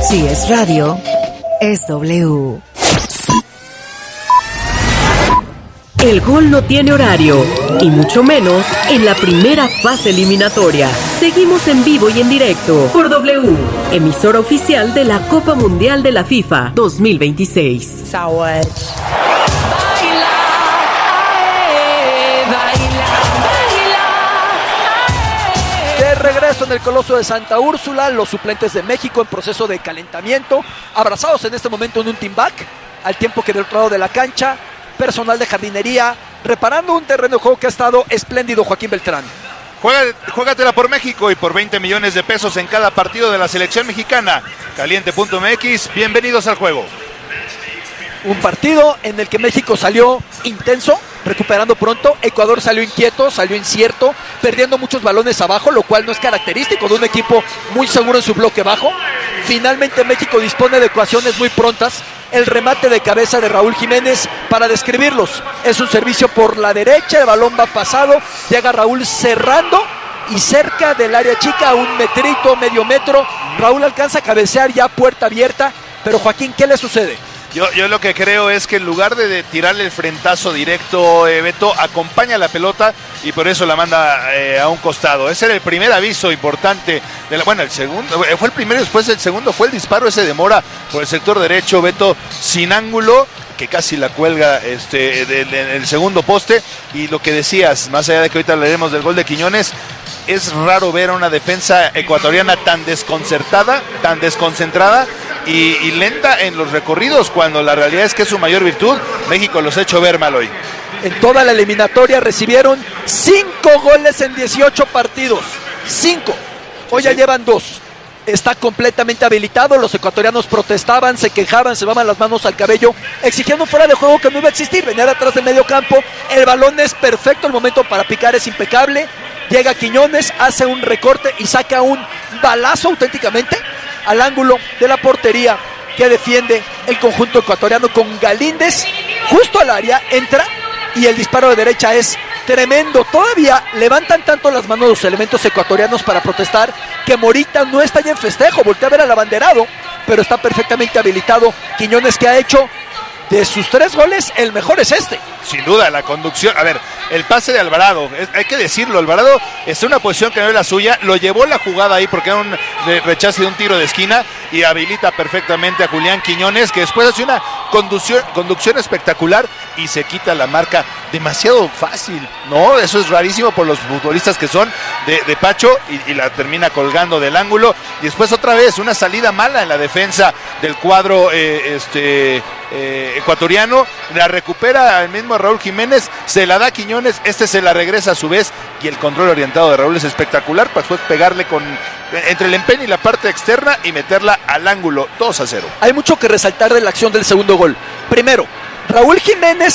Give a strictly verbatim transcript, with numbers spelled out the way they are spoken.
Si es radio, es W. El gol no tiene horario, y mucho menos en la primera fase eliminatoria. Seguimos en vivo y en directo por W, emisora oficial de la Copa Mundial de la FIFA dos mil veintiséis. Saúde. De regreso en el Coloso de Santa Úrsula, los suplentes de México en proceso de calentamiento, abrazados en este momento en un team back, al tiempo que del otro lado de la cancha, personal de jardinería, reparando un terreno de juego que ha estado espléndido. Joaquín Beltrán. Juega, juégatela por México y por veinte millones de pesos en cada partido de la selección mexicana. Caliente punto M X, bienvenidos al juego. Un partido en el que México salió intenso, recuperando pronto. Ecuador salió inquieto, salió incierto, perdiendo muchos balones abajo, lo cual no es característico de un equipo muy seguro en su bloque bajo. Finalmente México dispone de ecuaciones muy prontas. El remate de cabeza de Raúl Jiménez, para describirlos, es un servicio por la derecha, el balón va pasado, llega Raúl cerrando y cerca del área chica, a un metrito, medio metro, Raúl alcanza a cabecear ya puerta abierta. Pero Joaquín, ¿qué le sucede? Yo, yo lo que creo es que en lugar de, de tirarle el frentazo directo, eh, Beto acompaña la pelota y por eso la manda eh, a un costado. Ese era el primer aviso importante. De la, bueno, el segundo fue el primero, después el segundo fue el disparo ese de Mora por el sector derecho, Beto, sin ángulo, que casi la cuelga este, de, de, de, el segundo poste. Y lo que decías, más allá de que ahorita hablaremos del gol de Quiñones, es raro ver a una defensa ecuatoriana tan desconcertada, tan desconcentrada y, y lenta en los recorridos, cuando la realidad es que es su mayor virtud. México los ha hecho ver mal hoy. En toda la eliminatoria recibieron cinco goles en dieciocho partidos. Cinco. Hoy ya llevan dos. Está completamente habilitado. Los ecuatorianos protestaban, se quejaban, se daban las manos al cabello, exigiendo fuera de juego que no iba a existir. Venía de atrás del medio campo. El balón es perfecto, el momento para picar es impecable. Llega Quiñones, hace un recorte y saca un balazo auténticamente al ángulo de la portería que defiende el conjunto ecuatoriano, con Galíndez justo al área, entra y el disparo de derecha es tremendo. Todavía levantan tanto las manos los elementos ecuatorianos para protestar que Morita no está ya en festejo, voltea a ver al abanderado, pero está perfectamente habilitado. Quiñones, que ha hecho de sus tres goles, el mejor es este. Sin duda, la conducción. A ver, el pase de Alvarado, es, hay que decirlo, Alvarado está en una posición que no es la suya, lo llevó la jugada ahí porque era un rechace de un tiro de esquina y habilita perfectamente a Julián Quiñones, que después hace una conducción, conducción espectacular y se quita la marca demasiado fácil, ¿no? Eso es rarísimo por los futbolistas que son de, de Pacho, y, y la termina colgando del ángulo. Y después otra vez una salida mala en la defensa del cuadro eh, este eh, ecuatoriano, la recupera el mismo Raúl Jiménez, se la da a Quiñones, este se la regresa a su vez, y el control orientado de Raúl es espectacular para después pegarle con entre el empeine y la parte externa y meterla al ángulo. Dos a cero. Hay mucho que resaltar de la acción del segundo gol. Primero, Raúl Jiménez